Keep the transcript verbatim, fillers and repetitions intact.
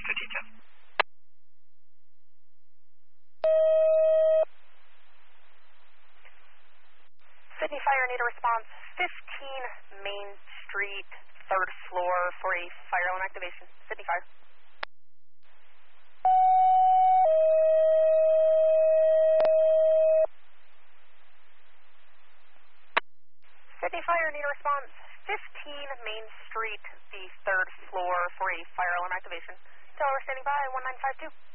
fifteen ten. Sydney Fire, need a response. fifteen Main Street, third floor for a fire alarm activation. Sydney Fire. Sydney Fire, need a response. fifteen Main Street, the third floor for a fire alarm activation. Tower standing by, one nine five two.